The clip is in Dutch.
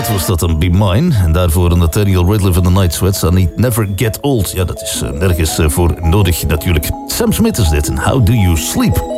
was dat een Be Mine. En daarvoor Nathaniel Rateliff and the Night Sweats. I Need Never Get Old. Ja, dat is nergens voor nodig natuurlijk. Sam Smith is dit en How Do You Sleep?